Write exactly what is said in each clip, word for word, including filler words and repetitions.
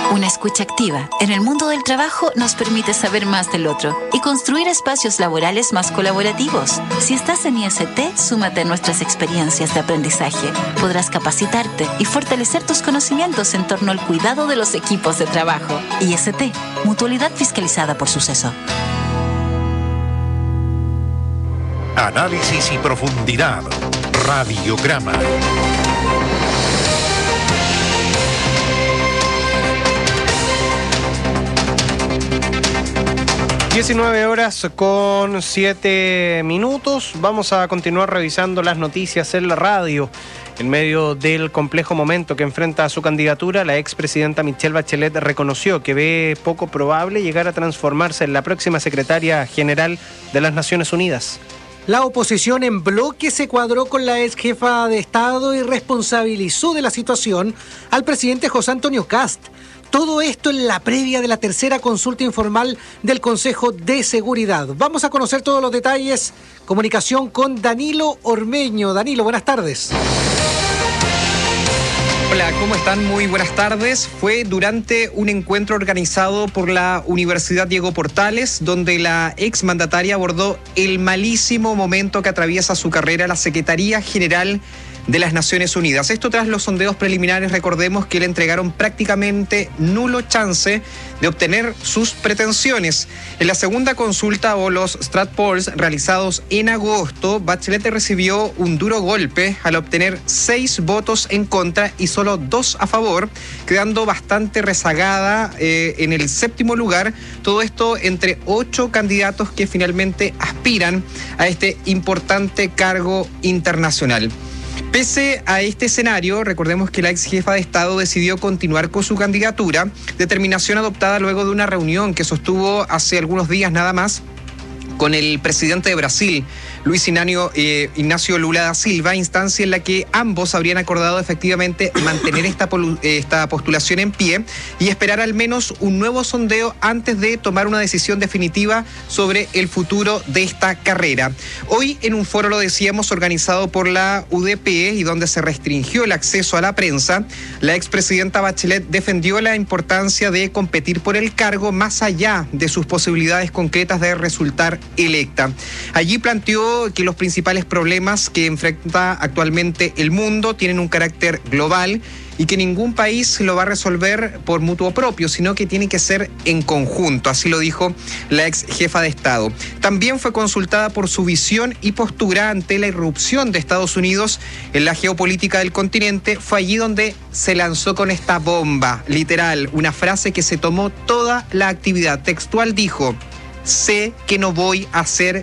Una escucha activa en el mundo del trabajo nos permite saber más del otro y construir espacios laborales más colaborativos. Si estás en I S T, súmate a nuestras experiencias de aprendizaje. Podrás capacitarte y fortalecer tus conocimientos en torno al cuidado de los equipos de trabajo. I S T, Mutualidad Fiscalizada por Suceso. Análisis y profundidad. Radiograma. diecinueve horas con siete minutos. Vamos a continuar revisando las noticias en la radio. En medio del complejo momento que enfrenta su candidatura, la expresidenta Michelle Bachelet reconoció que ve poco probable llegar a transformarse en la próxima secretaria general de las Naciones Unidas. La oposición en bloque se cuadró con la ex jefa de Estado y responsabilizó de la situación al presidente José Antonio Kast. Todo esto en la previa de la tercera consulta informal del Consejo de Seguridad. Vamos a conocer todos los detalles. Comunicación con Danilo Ormeño. Danilo, buenas tardes. Hola, ¿cómo están? Muy buenas tardes. Fue durante un encuentro organizado por la Universidad Diego Portales, donde la exmandataria abordó el malísimo momento que atraviesa su carrera la Secretaría General de las Naciones Unidas. Esto tras los sondeos preliminares, recordemos que le entregaron prácticamente nulo chance de obtener sus pretensiones. En la segunda consulta o los Strat Polls realizados en agosto, Bachelet recibió un duro golpe al obtener seis votos en contra y solo dos a favor, quedando bastante rezagada eh, en el séptimo lugar. Todo esto entre ocho candidatos que finalmente aspiran a este importante cargo internacional. Pese a este escenario, recordemos que la ex jefa de Estado decidió continuar con su candidatura, determinación adoptada luego de una reunión que sostuvo hace algunos días nada más con el presidente de Brasil, Luis Ignacio, eh, Ignacio Lula da Silva, instancia en la que ambos habrían acordado efectivamente mantener esta, esta postulación en pie y esperar al menos un nuevo sondeo antes de tomar una decisión definitiva sobre el futuro de esta carrera. Hoy en un foro, lo decíamos, organizado por la U D P y donde se restringió el acceso a la prensa, la expresidenta Bachelet defendió la importancia de competir por el cargo más allá de sus posibilidades concretas de resultar electa. Allí planteó que los principales problemas que enfrenta actualmente el mundo tienen un carácter global y que ningún país lo va a resolver por mutuo propio, sino que tiene que ser en conjunto, así lo dijo la ex jefa de Estado. También fue consultada por su visión y postura ante la irrupción de Estados Unidos en la geopolítica del continente. Fue allí donde se lanzó con esta bomba, literal, una frase que se tomó toda la actividad. Textual dijo: sé que no voy a ser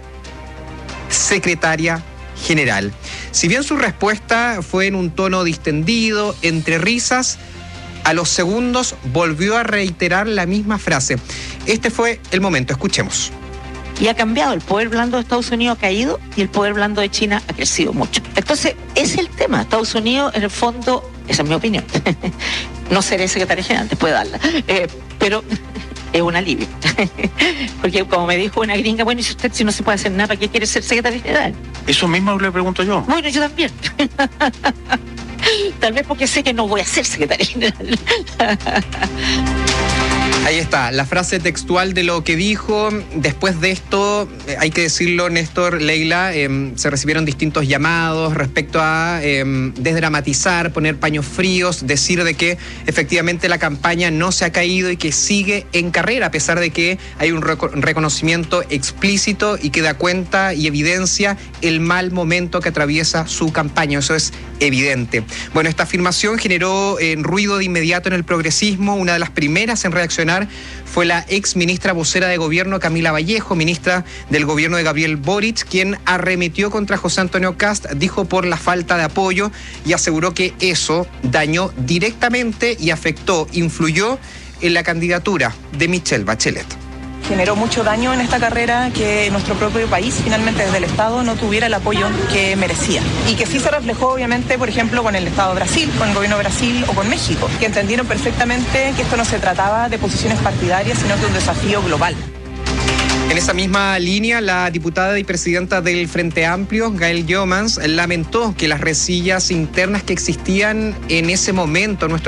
secretaria general. Si bien su respuesta fue en un tono distendido, entre risas, a los segundos volvió a reiterar la misma frase. Este fue el momento, escuchemos. Y ha cambiado, el poder blando de Estados Unidos ha caído y el poder blando de China ha crecido mucho. Entonces, ese es el tema. Estados Unidos, en el fondo, esa es mi opinión. No seré secretaria general, después de darla. Eh, pero es un alivio. Porque como me dijo una gringa, bueno, y si usted si no se puede hacer nada, ¿para qué quiere ser secretaria general? Eso mismo le pregunto yo. Bueno, yo también. Tal vez porque sé que no voy a ser secretaria general. Ahí está, la frase textual de lo que dijo. Después de esto, hay que decirlo, Néstor, Leila, eh, se recibieron distintos llamados respecto a eh, desdramatizar, poner paños fríos, decir de que efectivamente la campaña no se ha caído y que sigue en carrera, a pesar de que hay un reco- reconocimiento explícito y que da cuenta y evidencia el mal momento que atraviesa su campaña. Eso es evidente. Bueno, esta afirmación generó eh, ruido de inmediato en el progresismo. Una de las primeras en reaccionar fue la ex ministra vocera de gobierno Camila Vallejo, ministra del gobierno de Gabriel Boric, quien arremetió contra José Antonio Kast, dijo por la falta de apoyo y aseguró que eso dañó directamente y afectó, influyó en la candidatura de Michelle Bachelet. Generó mucho daño en esta carrera que nuestro propio país, finalmente desde el Estado, no tuviera el apoyo que merecía. Y que sí se reflejó, obviamente, por ejemplo, con el Estado de Brasil, con el gobierno de Brasil o con México, que entendieron perfectamente que esto no se trataba de posiciones partidarias, sino de un desafío global. En esa misma línea, la diputada y presidenta del Frente Amplio, Gael Jomans, lamentó que las resillas internas que existían en ese momento en nuestro